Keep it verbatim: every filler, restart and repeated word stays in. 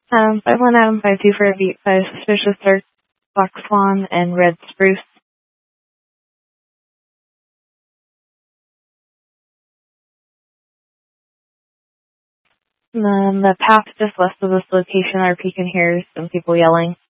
Um, five one Adam five two for a beat five suspicious dark black swan and red spruce. And then the path just west of this location, our peak can hear some people yelling.